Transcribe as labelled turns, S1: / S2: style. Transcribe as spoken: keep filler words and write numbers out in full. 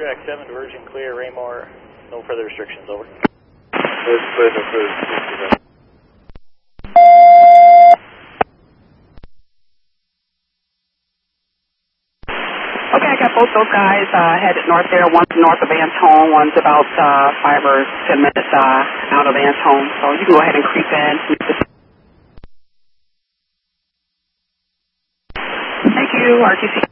S1: Track seven, diversion clear, Raymore, no further restrictions, over.
S2: That's clear, no further restrictions.
S3: Okay, I got both those guys uh, headed north there. One's north of Antone, one's about uh, five or ten minutes uh, out of Antone. So you can go ahead and creep in. Thank you, R T C.